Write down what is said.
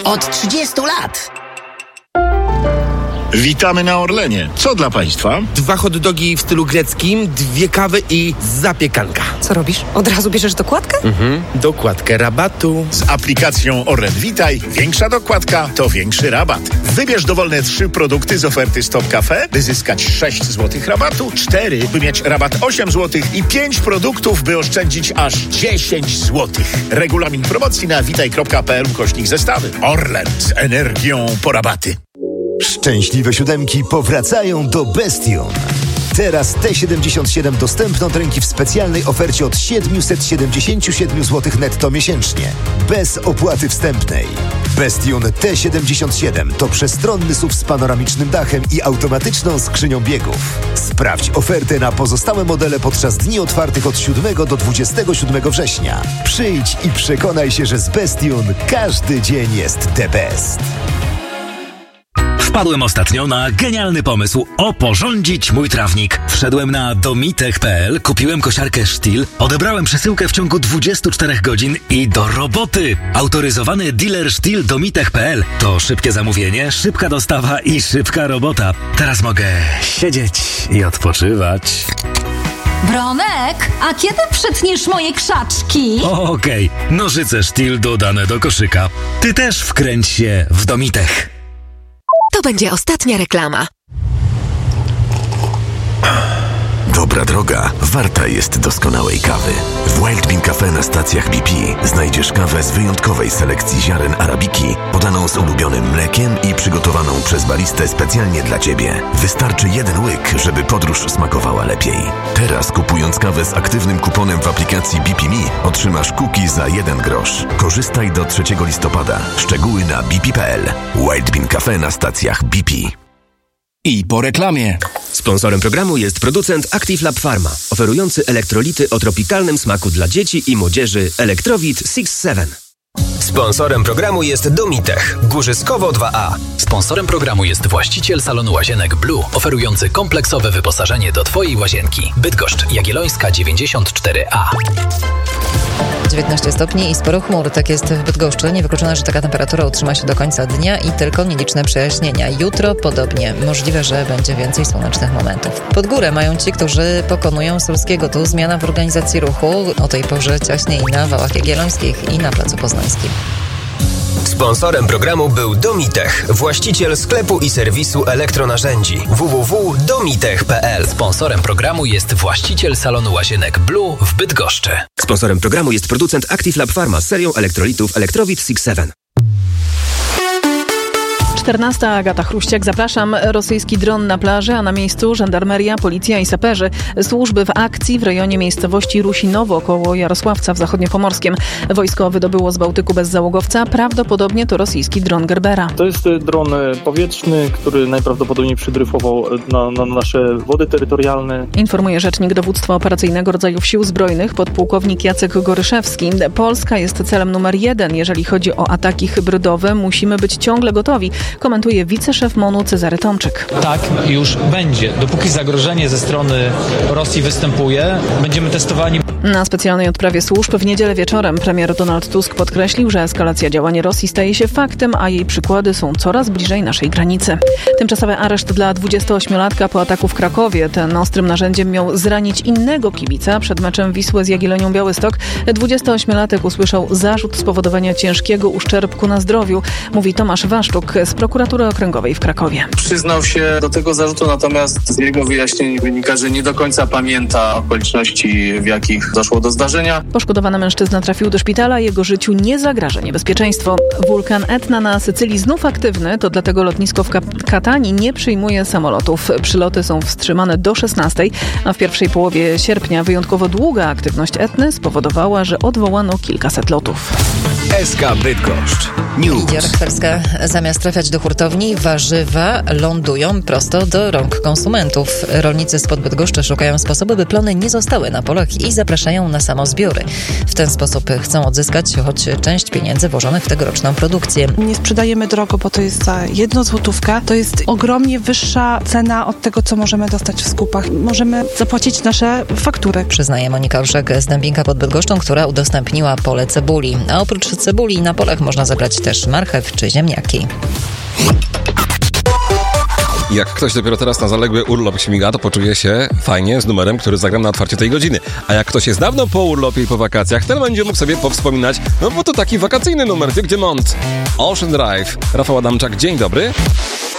Od 30 lat. Witamy na Orlenie. Co dla Państwa? 2 hot dogi w stylu greckim, 2 kawy i zapiekanka. Co robisz? Od razu bierzesz dokładkę? Dokładkę rabatu. Z aplikacją Orlen Witaj większa dokładka to większy rabat. Wybierz dowolne 3 produkty z oferty Stop Cafe, by zyskać 6 zł rabatu, 4, by mieć rabat 8 zł i 5 produktów, by oszczędzić aż 10 zł. Regulamin promocji na witaj.pl/zestawy. Orlen z energią po rabaty. Szczęśliwe siódemki powracają do Bestion. Teraz T77 dostępne od ręki w specjalnej ofercie od 777 zł netto miesięcznie. Bez opłaty wstępnej. Bestion T77 to przestronny SUV z panoramicznym dachem i automatyczną skrzynią biegów. Sprawdź ofertę na pozostałe modele podczas dni otwartych od 7 do 27 września. Przyjdź i przekonaj się, że z Bestion każdy dzień jest the best. Wpadłem ostatnio na genialny pomysł oporządzić mój trawnik. Wszedłem na domitech.pl, kupiłem kosiarkę Stihl, odebrałem przesyłkę w ciągu 24 godzin i do roboty. Autoryzowany dealer Stihl domitech.pl to szybkie zamówienie, szybka dostawa i szybka robota. Teraz mogę siedzieć i odpoczywać. Bronek, a kiedy przytniesz moje krzaczki? Okej, nożyce Stihl dodane do koszyka. Ty też wkręć się w Domitech. To będzie ostatnia reklama. Dobra droga warta jest doskonałej kawy. W Wild Bean Cafe na stacjach BP znajdziesz kawę z wyjątkowej selekcji ziaren arabiki, podaną z ulubionym mlekiem i przygotowaną przez baristę specjalnie dla Ciebie. Wystarczy jeden łyk, żeby podróż smakowała lepiej. Teraz kupując kawę z aktywnym kuponem w aplikacji BP Me otrzymasz cookie za 1 grosz. Korzystaj do 3 listopada. Szczegóły na bp.pl. Wild Bean Cafe na stacjach BP. I po reklamie. Sponsorem programu jest producent Active Lab Pharma, oferujący elektrolity o tropikalnym smaku dla dzieci i młodzieży Electrowit 6-7. Sponsorem programu jest Domitech, Górzyskowo 2A. Sponsorem programu jest właściciel salonu łazienek Blue, oferujący kompleksowe wyposażenie do Twojej łazienki. Bydgoszcz, Jagiellońska 94A. 19 stopni i sporo chmur. Tak jest w Bydgoszczy. Niewykluczone, że taka temperatura utrzyma się do końca dnia i tylko nieliczne przejaśnienia. Jutro podobnie. Możliwe, że będzie więcej słonecznych momentów. Pod górę mają ci, którzy pokonują Solskiego. Tu zmiana w organizacji ruchu. O tej porze ciaśniej na Wałach Jagiellońskich i na Placu Poznańskim. Sponsorem programu był Domitech, właściciel sklepu i serwisu elektronarzędzi www.domitech.pl. Sponsorem programu jest właściciel salonu łazienek Blue w Bydgoszczy. Sponsorem programu jest producent Active Lab Pharma z serią elektrolitów Electrowit 6-7. 14. Agata Chruściak. Zapraszam. Rosyjski dron na plaży, a na miejscu żandarmeria, policja i saperzy. Służby w akcji w rejonie miejscowości Rusinowo koło Jarosławca w Zachodniopomorskiem. Wojsko wydobyło z Bałtyku bezzałogowca. Prawdopodobnie to rosyjski dron Gerbera. To jest dron powietrzny, który najprawdopodobniej przydryfował na nasze wody terytorialne. Informuje rzecznik Dowództwa Operacyjnego Rodzajów Sił Zbrojnych podpułkownik Jacek Goryszewski. Polska jest celem numer 1. Jeżeli chodzi o ataki hybrydowe, musimy być ciągle gotowi. Komentuje wiceszef MON-u Cezary Tomczyk. Tak już będzie. Dopóki zagrożenie ze strony Rosji występuje, będziemy testowani. Na specjalnej odprawie służb w niedzielę wieczorem premier Donald Tusk podkreślił, że eskalacja działań Rosji staje się faktem, a jej przykłady są coraz bliżej naszej granicy. Tymczasowy areszt dla 28-latka po ataku w Krakowie. Ten ostrym narzędziem miał zranić innego kibica przed meczem Wisły z Jagiellonią Białystok. 28-latek usłyszał zarzut spowodowania ciężkiego uszczerbku na zdrowiu, mówi Tomasz Waszczuk z Prokuratury Okręgowej w Krakowie. Przyznał się do tego zarzutu, natomiast z jego wyjaśnień wynika, że nie do końca pamięta okoliczności, w jakich doszło do zdarzenia. Poszkodowany mężczyzna trafił do szpitala, jego życiu nie zagraża niebezpieczeństwo. Wulkan Etna na Sycylii znów aktywny, to dlatego lotnisko w Katanii nie przyjmuje samolotów. Przyloty są wstrzymane do 16, a w pierwszej połowie sierpnia wyjątkowo długa aktywność Etny spowodowała, że odwołano kilkaset lotów. SK Bydgoszcz News. Lidia Rachfelska. Zamiast trafiać do hurtowni, warzywa lądują prosto do rąk konsumentów. Rolnicy spod Bydgoszczy szukają sposobu, by plony nie zostały na polach i zapraszają na samozbiory. W ten sposób chcą odzyskać choć część pieniędzy włożonych w tegoroczną produkcję. Nie sprzedajemy drogo, bo to jest za 1 złotówkę. To jest ogromnie wyższa cena od tego, co możemy dostać w skupach. Możemy zapłacić nasze faktury. Przyznaje Monika Orszak z Dębinka pod Bydgoszczą, która udostępniła pole cebuli. A oprócz oprócz cebuli na polach można zebrać też marchew czy ziemniaki. Jak ktoś dopiero teraz na zaległy urlop śmiga, to poczuje się fajnie z numerem, który zagram na otwarcie tej godziny. A jak ktoś jest dawno po urlopie i po wakacjach, ten będzie mógł sobie powspominać, no bo to taki wakacyjny numer, gdzie Mont. Ocean Drive. Rafał Adamczak, dzień dobry.